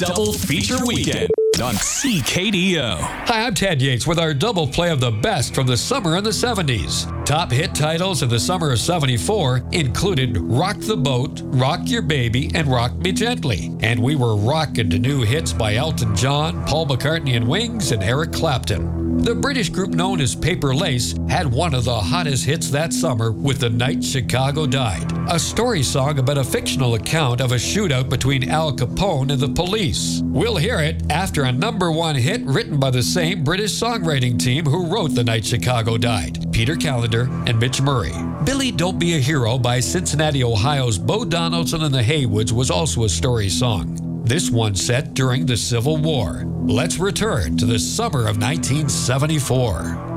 Double Feature Weekend on CKDO. Hi, I'm Ted Yates with our double play of the best from the summer in the 70s. Top hit titles in the summer of 74 included Rock the Boat, Rock Your Baby, and Rock Me Gently. And we were rocking to new hits by Elton John, Paul McCartney and Wings, and Eric Clapton. The British group known as Paper Lace had one of the hottest hits that summer with The Night Chicago Died, a story song about a fictional account of a shootout between Al Capone and the police. We'll hear it after a #1 hit written by the same British songwriting team who wrote The Night Chicago Died, Peter Callender and Mitch Murray. Billy Don't Be a Hero by Cincinnati, Ohio's Bo Donaldson and the Haywoods was also a story song. This one set during the Civil War. Let's return to the summer of 1974.